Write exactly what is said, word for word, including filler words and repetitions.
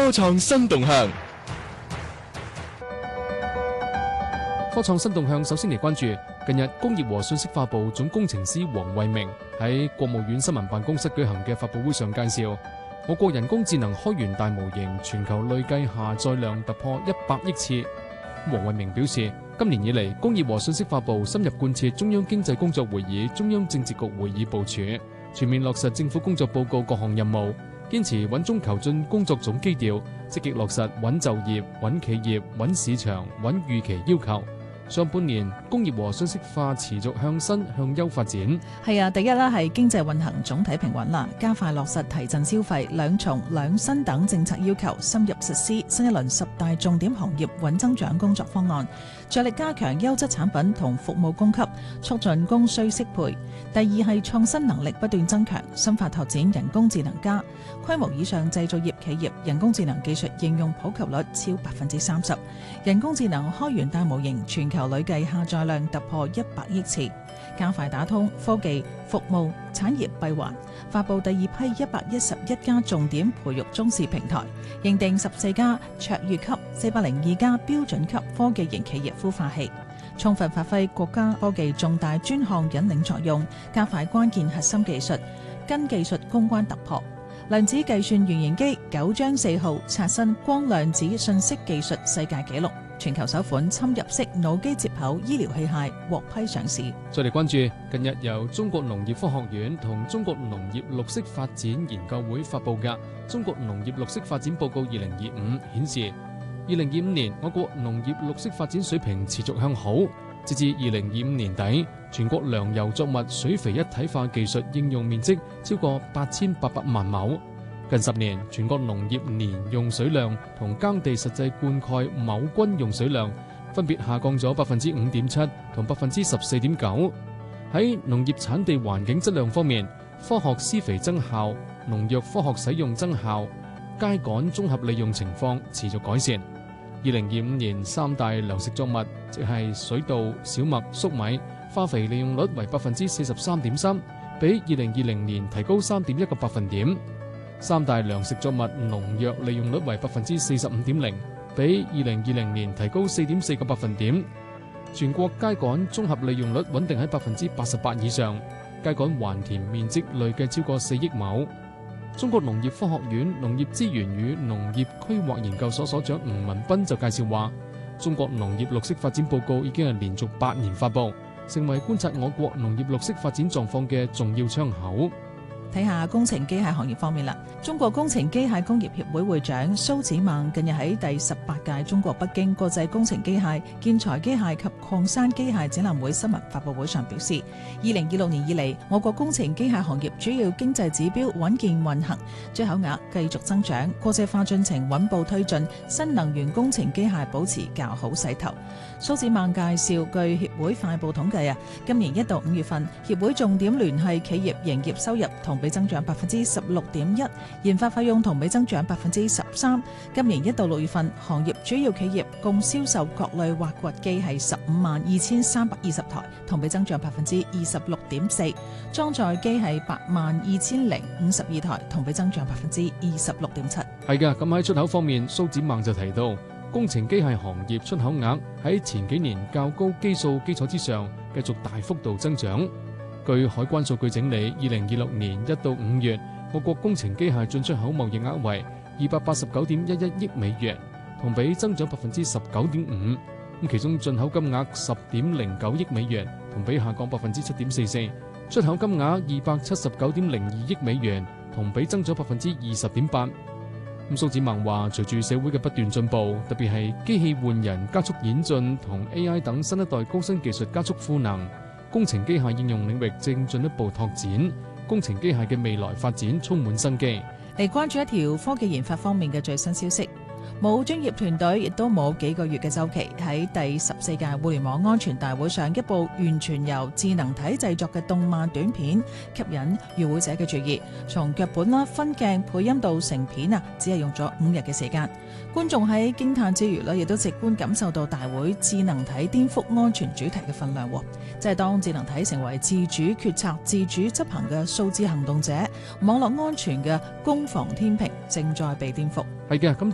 科創新動向。 科創新動向首先嚟關注，近日工業和信息化部總工程師黃慧明喺國務院新聞辦公室舉行嘅發佈會上介紹，我國人工智能開源大模型全球累計下載量突破一百億次。黃慧明表示，今年以嚟，工業和信息化部深入貫徹中央經濟工作會議、中央政治局會議部署，全面落實政府工作報告各項任務，堅持穩中求進工作總基調，積極落實穩就業、穩企業、穩市場、穩預期要求。上半年工業和信息化持續向新向優發展。 係啊，第一啦係經濟運行總體平穩啦，加快落實提振消費、兩重兩新等政策要求，深入實施新一輪十大重點行業穩增長工作方案，着力加強優質產品同服務供給，促進供需適配。第二係創新能力不斷增強，深化拓展人工智能加規模以上製造業企業人工智能技術應用普及率超百分之三十，人工智能開源大模型全球累計下載量突破一百億次，加快打通科技、服務、產業閉環，發布第二批一百一十一家重點培育中試平台，認定十四家卓越級、四百零二家標準級科技型企業孵化器，充分發揮國家科技重大專項引領作用，加快關鍵核心技術跟技術攻關突破。量子計算原型機九章四號刷新光量子信息技術世界紀錄，全球首款侵入式腦機接口醫療器械獲批上市。 再嚟關注，近日由中國農業科學院同中國農業綠色發展研究會發布嘅《中國農業綠色發展報告二零二五》顯示，二零二五年我國農業綠色發展水平持續向好，截至二零二五年底，全國糧油作物水肥一體化技術應用面積超過八千八百萬畝。近十年，全國農業年用水量同耕地實際灌溉畝均用水量分別下降咗百分之五點七同百分之十四點九。喺農業產地環境質量方面，科學施肥增效、農藥科學使用增效、秸稈綜合利用情況持續改善。二零二五年三大糧食作物，即係水稻、小麥、粟米，化肥利用率為百分之四十三點三，比二零二零年提高三點一個百分點。三大糧食作物農藥利用率為百分之四十五點零，比二零二零年提高四點四個百分點。全國秸稈綜合利用率穩定喺百分之八十八以上，秸稈還田面積累計超過四億畝。中國農業科學院農業資源與農業規劃研究所所長吳文斌就介紹話，中國農業綠色發展報告已經係連續八年發布，成為觀察我國農業綠色發展狀況嘅重要窗口。 睇下工程機械行業方面啦，中國工程機械工業協會會長蘇子孟近日喺第十八屆中國北京國際工程機械、建材機械及礦山機械展覽會新聞發佈會上表示，二零二六年以嚟，我國工程機械行業主要經濟指標穩健運行，出口額繼續增長，國際化進程穩步推進，新能源工程機械保持較好勢頭。蘇子孟介紹，據協會快報統計啊，今年一到五月份，協會重點聯繫企業營業收入同比增長百分之十六點一，研發費用同比增長百分之十三。今年一到六月份，行業主要企業共銷售各類挖掘機係十五萬二千三百二十台，同比增長百分之二十六點四；裝載機係八萬二千零五十二台，同比增長百分之二十六點七。 係嘅，咁喺出口方面，蘇子孟就提到，工程機械行業出口額喺前幾年較高基數基礎之上，繼續大幅度增長。據海關數據整理，二零二六年一到五月，我國工程機械進出口貿易額為二百八十九點一一億美元，同比增長百分之十九點五。咁其中進口金額十點零九億美元，同比下降百分之七點四四；出口金額二百七十九點零二億美元，同比增長百分之二十點八。咁蘇子孟話，隨住社會嘅不斷進步，特別係機器換人加速演進同 A I 等新一代高新技術加速賦能，工程機械應用領域正進一步拓展，工程機械嘅未來發展充滿生機。 嚟關注一條科技研發方面嘅最新消息。冇專業團隊，亦都冇幾個月嘅週期，喺第十四屆互聯網安全大會上，一部完全由智能體製作嘅動漫短片吸引與會者嘅注意。從腳本啦、分鏡、配音到成片啊，只係用咗五日嘅時間。觀眾喺驚嘆之餘咧，亦都直觀感受到大會智能體顛覆安全主題嘅分量。即係當智能體成為自主決策、自主執行嘅數字行動者，網絡安全嘅攻防天平正在被顛覆。 係嘅，咁